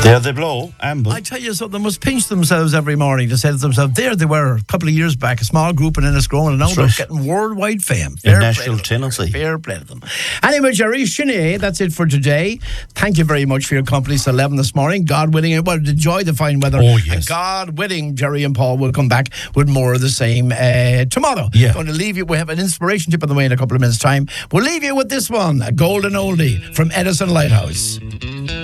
There they blow, Amble. I tell you something, they must pinch themselves every morning to say to themselves, there they were a couple of years back, a small group in Enniscrone, and now they're getting worldwide fame. In national tenancy. Fair play to them. Anyway, Jerry, Sinead, that's it for today. Thank you very much for your company till 11 this morning. God willing, enjoy the fine weather. Oh, yes. And God willing, Jerry and Paul will come back with more of the same tomorrow. Yeah. Going to leave you, we have an inspiration tip on the way in a couple of minutes' time. We'll leave you with this one, a golden oldie from Edison Lighthouse.